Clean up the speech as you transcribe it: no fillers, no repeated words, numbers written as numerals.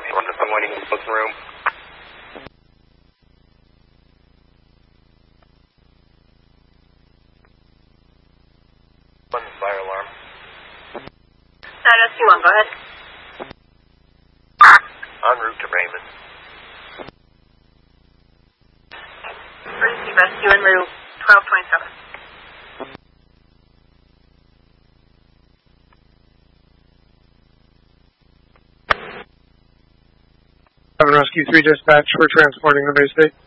on the someone in the booking room. On the fire alarm. 9SC1, go ahead. En route to Raymond. Emergency rescue en route 1227. Rescue 3 dispatch, we're transporting the Bay State.